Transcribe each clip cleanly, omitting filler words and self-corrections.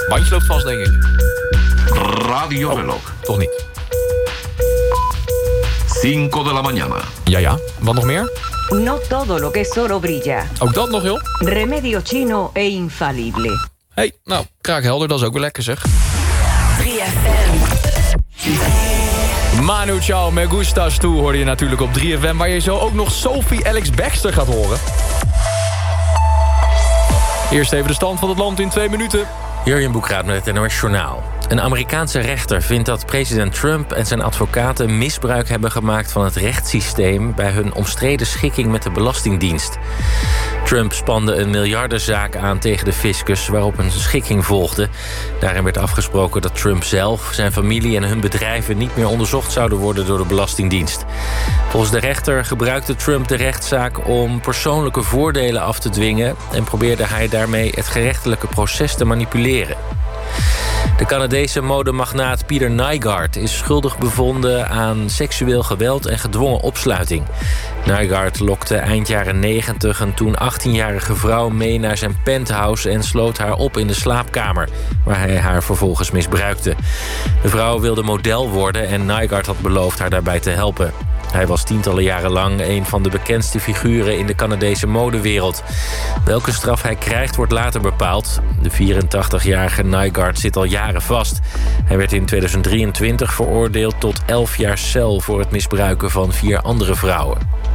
Bandje loopt vast, denk ik. Radio Veloc. Toch niet. 5 de la mañana. Ja. Wat nog meer? No todo lo que solo brilla. Ook dat nog, joh. Remedio chino e infalible. Hey, nou, kraakhelder, dat is ook weer lekker, zeg. 3FM. Manu Chao, Me Gustas toe hoorde je natuurlijk op 3FM... waar je zo ook nog Sophie Alex Baxter gaat horen. Eerst even de stand van het land in 2 minuten. Jurjen Boekraat met het NOS Journaal. Een Amerikaanse rechter vindt dat president Trump en zijn advocaten misbruik hebben gemaakt van het rechtssysteem bij hun omstreden schikking met de Belastingdienst. Trump spande een miljardenzaak aan tegen de fiscus waarop een schikking volgde. Daarin werd afgesproken dat Trump zelf, zijn familie en hun bedrijven niet meer onderzocht zouden worden door de Belastingdienst. Volgens de rechter gebruikte Trump de rechtszaak om persoonlijke voordelen af te dwingen en probeerde hij daarmee het gerechtelijke proces te manipuleren. De Canadese modemagnaat Peter Nygard is schuldig bevonden aan seksueel geweld en gedwongen opsluiting. Nygard lokte eind jaren 90 een toen 18-jarige vrouw mee naar zijn penthouse en sloot haar op in de slaapkamer, waar hij haar vervolgens misbruikte. De vrouw wilde model worden en Nygard had beloofd haar daarbij te helpen. Hij was tientallen jaren lang een van de bekendste figuren in de Canadese modewereld. Welke straf hij krijgt wordt later bepaald. De 84-jarige Nygard zit al jaren vast. Hij werd in 2023 veroordeeld tot 11 jaar cel voor het misbruiken van 4 andere vrouwen.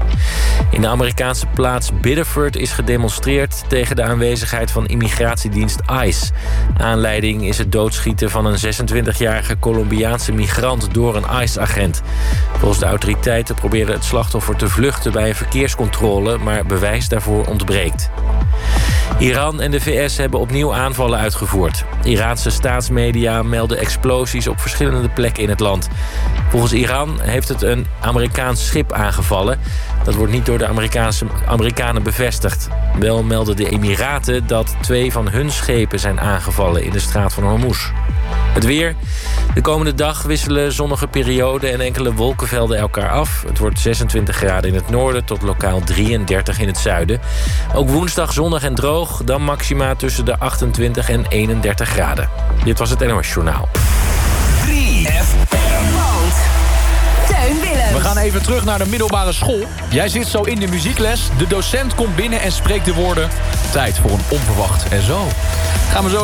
In de Amerikaanse plaats Biddeford is gedemonstreerd tegen de aanwezigheid van immigratiedienst ICE. Aanleiding is het doodschieten van een 26-jarige Colombiaanse migrant door een ICE-agent. Volgens de autoriteiten probeerde het slachtoffer te vluchten bij een verkeerscontrole, maar bewijs daarvoor ontbreekt. Iran en de VS hebben opnieuw aanvallen uitgevoerd. Iraanse staatsmedia melden explosies op verschillende plekken in het land. Volgens Iran heeft het een Amerikaans schip aangevallen. Dat wordt niet door de Amerikanen bevestigd. Wel melden de Emiraten dat 2 van hun schepen zijn aangevallen in de straat van Hormuz. Het weer. De komende dag wisselen zonnige perioden en enkele wolkenvelden elkaar af. Het wordt 26 graden in het noorden tot lokaal 33 in het zuiden. Ook woensdag zonnig en droog, dan maxima tussen de 28 en 31 graden. Dit was het NOS Journaal. 3FM. Teun Willems. We gaan even terug naar de middelbare school. Jij zit zo in de muziekles. De docent komt binnen en spreekt de woorden: tijd voor een onverwacht en zo. Gaan we zo